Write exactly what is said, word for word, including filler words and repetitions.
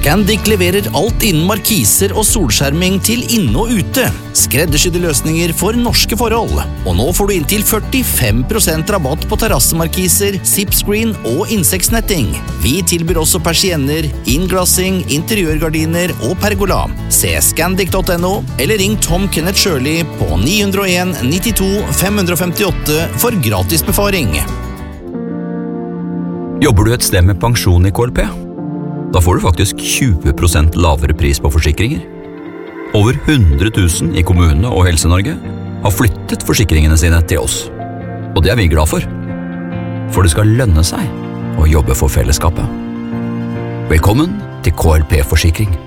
Scandic leverer alt innen markiser og solskjerming til inne og ute. Skreddersydde løsninger for norske forhold. Og nå får du inntil førtifem prosent rabatt på terrassemarkiser, zipscreen og insektsnetting. Vi tilbyr også persienner, innglassing, interiørgardiner og pergola. Se scandic punktum no eller ring Tom Kenneth Shirley på ni null en nittito fem femtiåtte for gratis befaring. Jobber du et sted med pensjon i K L P? Da får du faktisk tjue prosent lavere pris på forsikringer. Over hundre tusen i kommunene og Helse-Norge har flyttet forsikringene sine til oss. Og det er vi glad for. For det skal lønne seg å jobbe for fellesskapet. Velkommen til K L P-forsikring.